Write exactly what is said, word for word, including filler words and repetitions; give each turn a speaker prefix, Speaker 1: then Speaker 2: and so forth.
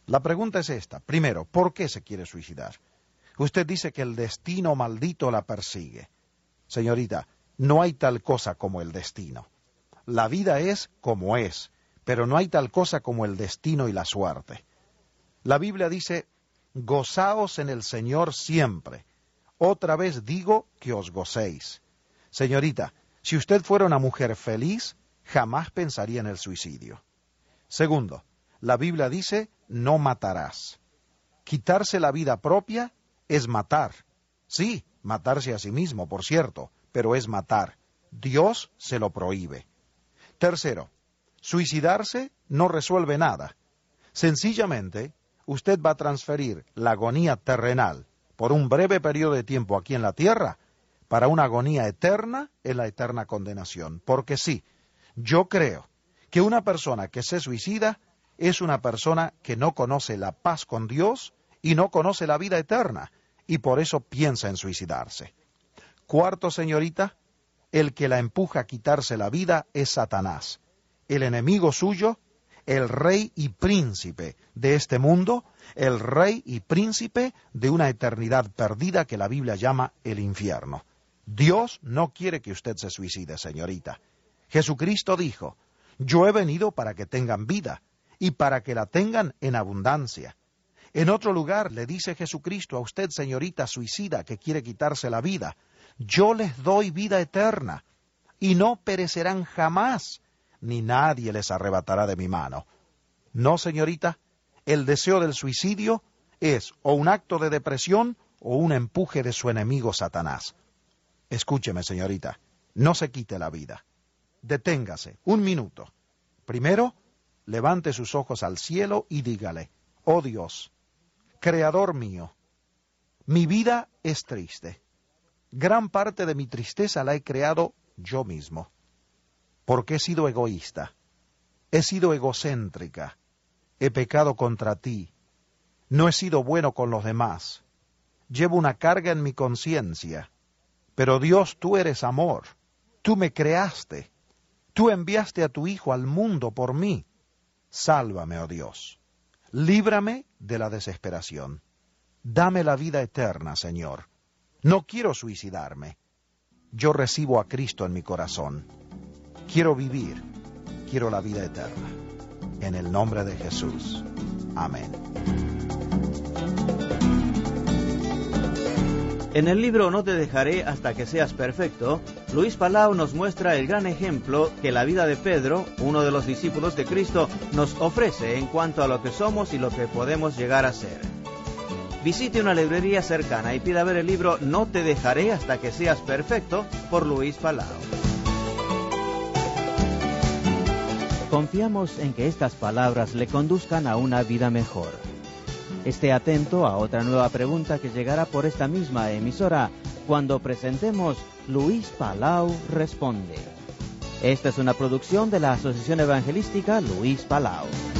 Speaker 1: La pregunta es esta. Primero, ¿por qué se quiere suicidar? Usted dice que el destino maldito la persigue. Señorita, no hay tal cosa como el destino. La vida es como es, pero no hay tal cosa como el destino y la suerte. La Biblia dice, gozaos en el Señor siempre. Otra vez digo que os gocéis. Señorita, si usted fuera una mujer feliz, jamás pensaría en el suicidio. Segundo, la Biblia dice, no matarás. Quitarse la vida propia es matar. Sí, matarse a sí mismo, por cierto, pero es matar. Dios se lo prohíbe. Tercero, suicidarse no resuelve nada. Sencillamente, usted va a transferir la agonía terrenal por un breve periodo de tiempo aquí en la tierra para una agonía eterna en la eterna condenación. Porque sí, yo creo que una persona que se suicida es una persona que no conoce la paz con Dios y no conoce la vida eterna, y por eso piensa en suicidarse. Cuarto, señorita, el que la empuja a quitarse la vida es Satanás, el enemigo suyo, el rey y príncipe de este mundo, el rey y príncipe de una eternidad perdida que la Biblia llama el infierno. Dios no quiere que usted se suicide, señorita. Jesucristo dijo, yo he venido para que tengan vida y para que la tengan en abundancia. En otro lugar le dice Jesucristo a usted, señorita suicida, que quiere quitarse la vida, yo les doy vida eterna y no perecerán jamás, ni nadie les arrebatará de mi mano. No, señorita, el deseo del suicidio es o un acto de depresión o un empuje de su enemigo Satanás. Escúcheme, señorita, no se quite la vida. Deténgase, un minuto. Primero, levante sus ojos al cielo y dígale, oh Dios, Creador mío, mi vida es triste. Gran parte de mi tristeza la he creado yo mismo, porque he sido egoísta, he sido egocéntrica, he pecado contra ti, no he sido bueno con los demás, llevo una carga en mi conciencia, pero Dios, tú eres amor, tú me creaste, tú enviaste a tu Hijo al mundo por mí, sálvame, oh Dios, líbrame de la desesperación, dame la vida eterna, Señor, no quiero suicidarme, yo recibo a Cristo en mi corazón, quiero vivir, quiero la vida eterna, en el nombre de Jesús, amén.
Speaker 2: En el libro No te dejaré hasta que seas perfecto, Luis Palau nos muestra el gran ejemplo que la vida de Pedro, uno de los discípulos de Cristo, nos ofrece en cuanto a lo que somos y lo que podemos llegar a ser. Visite una librería cercana y pida ver el libro No te dejaré hasta que seas perfecto por Luis Palau. Confiamos en que estas palabras le conduzcan a una vida mejor. Esté atento a otra nueva pregunta que llegará por esta misma emisora cuando presentemos Luis Palau Responde. Esta es una producción de la Asociación Evangelística Luis Palau.